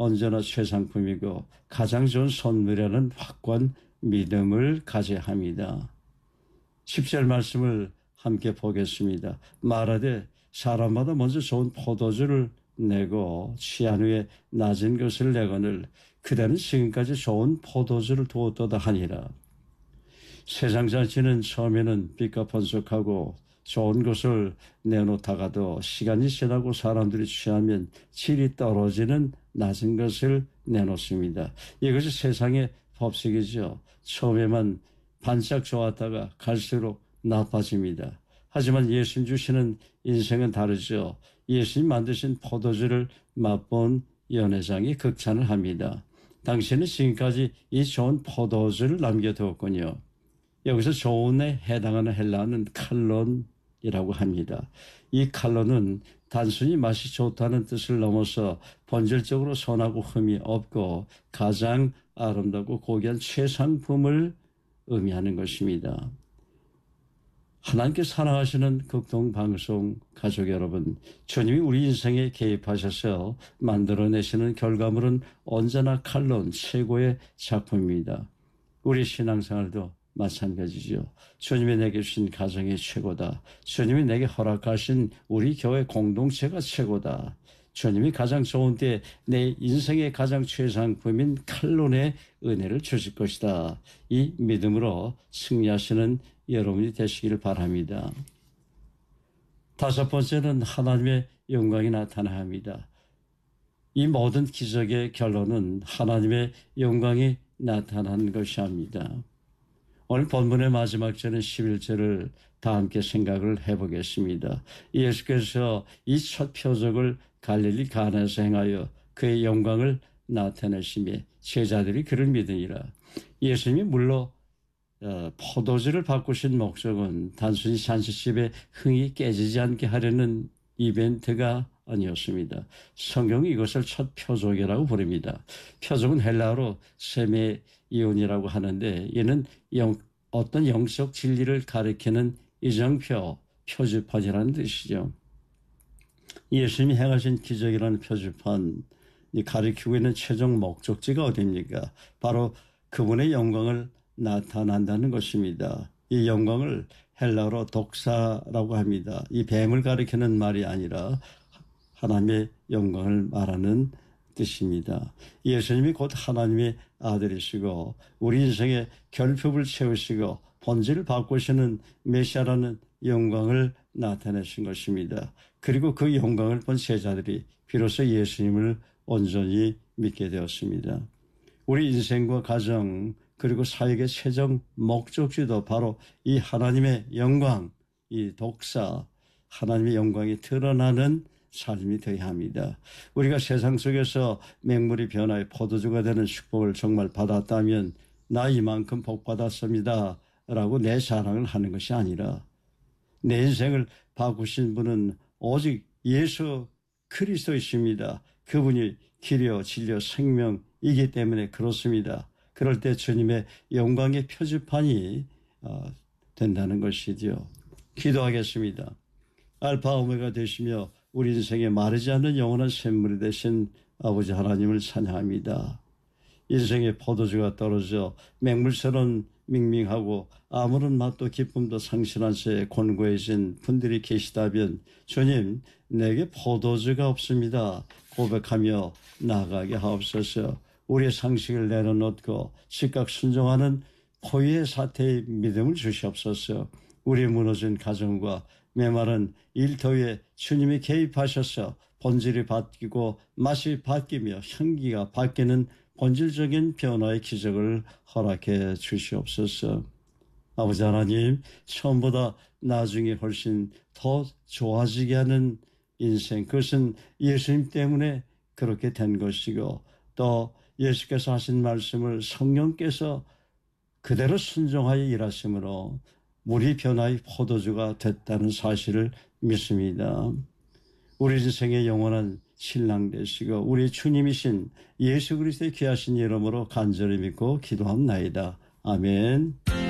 언제나 최상품이고 가장 좋은 선물이라는 확고한 믿음을 가져야 합니다. 10절 말씀을 함께 보겠습니다. 말하되 사람마다 먼저 좋은 포도주를 내고 취한 후에 낮은 것을 내거늘 그대는 지금까지 좋은 포도주를 두었도다 하니라. 세상 잔치는 처음에는 빛과 번쩍하고 좋은 것을 내놓다가도 시간이 지나고 사람들이 취하면 질이 떨어지는 낮은 것을 내놓습니다. 이것이 세상의 법칙이죠. 처음에만 반짝 좋았다가 갈수록 나빠집니다. 하지만 예수님 주시는 인생은 다르죠. 예수님 만드신 포도주를 맛본 연회장이 극찬을 합니다. 당신은 지금까지 이 좋은 포도주를 남겨두었군요. 여기서 좋은에 해당하는 헬라어는 칼론이라고 합니다. 이 칼론은 단순히 맛이 좋다는 뜻을 넘어서 본질적으로 선하고 흠이 없고 가장 아름답고 고귀한 최상품을 의미하는 것입니다. 하나님께 사랑하시는 극동방송 가족 여러분, 주님이 우리 인생에 개입하셔서 만들어내시는 결과물은 언제나 칼론 최고의 작품입니다. 우리 신앙생활도 마찬가지죠. 주님이 내게 주신 가정이 최고다. 주님이 내게 허락하신 우리 교회 공동체가 최고다. 주님이 가장 좋은 때 내 인생의 가장 최상품인 칼론의 은혜를 주실 것이다. 이 믿음으로 승리하시는 여러분이 되시기를 바랍니다. 다섯 번째는 하나님의 영광이 나타나야 합니다. 이 모든 기적의 결론은 하나님의 영광이 나타난 것이 합니다. 오늘 본문의 마지막 절은 11절을 다 함께 생각을 해보겠습니다. 예수께서 이 첫 표적을 갈릴리 가나에서 행하여 그의 영광을 나타내시며 제자들이 그를 믿으니라. 예수님이 물로 포도주를 바꾸신 목적은 단순히 잔치집의 흥이 깨지지 않게 하려는 이벤트가 아니었습니다. 성경이 이것을 첫 표적이라고 부릅니다. 표적은 헬라어로 세메이온이라고 하는데 이는 어떤 영적 진리를 가리키는 이정표, 표지판이라는 뜻이죠. 예수님이 행하신 기적이라는 표지판이 가리키고 있는 최종 목적지가 어디입니까? 바로 그분의 영광을 나타난다는 것입니다. 이 영광을 헬라어로 독사라고 합니다. 이 뱀을 가리키는 말이 아니라 하나님의 영광을 말하는 뜻입니다. 예수님이 곧 하나님의 아들이시고 우리 인생의 결핍을 채우시고 본질을 바꾸시는 메시아라는 영광을 나타내신 것입니다. 그리고 그 영광을 본 제자들이 비로소 예수님을 온전히 믿게 되었습니다. 우리 인생과 가정 그리고 사역의 최종 목적지도 바로 이 하나님의 영광, 이 독사, 하나님의 영광이 드러나는 삶이 되어야 합니다. 우리가 세상 속에서 맹물이 변화해 포도주가 되는 축복을 정말 받았다면 나 이만큼 복 받았습니다 라고 내 자랑을 하는 것이 아니라 내 인생을 바꾸신 분은 오직 예수 그리스도이십니다. 그분이 길이요 진리요 생명이기 때문에 그렇습니다. 그럴 때 주님의 영광의 표지판이 된다는 것이죠. 기도하겠습니다. 알파 오메가 되시며 우리 인생에 마르지 않는 영원한 샘물이 되신 아버지 하나님을 찬양합니다. 인생의 포도주가 떨어져 맹물처럼 밍밍하고 아무런 맛도 기쁨도 상실한 채 곤고해진 분들이 계시다면 주님 내게 포도주가 없습니다. 고백하며 나아가게 하옵소서. 우리의 상식을 내려놓고 즉각 순종하는 포유의 사태의 믿음을 주시옵소서. 우리의 무너진 가정과 메마른 일터에 주님이 개입하셔서 본질이 바뀌고 맛이 바뀌며 향기가 바뀌는 본질적인 변화의 기적을 허락해 주시옵소서. 아버지 하나님, 처음보다 나중에 훨씬 더 좋아지게 하는 인생, 그것은 예수님 때문에 그렇게 된 것이고 또 예수께서 하신 말씀을 성령께서 그대로 순종하여 일하심으로 우리 변화의 포도주가 됐다는 사실을 믿습니다. 우리 인생의 영원한 신랑 되시고 우리 주님이신 예수 그리스도의 귀하신 이름으로 간절히 믿고 기도합나이다. 아멘.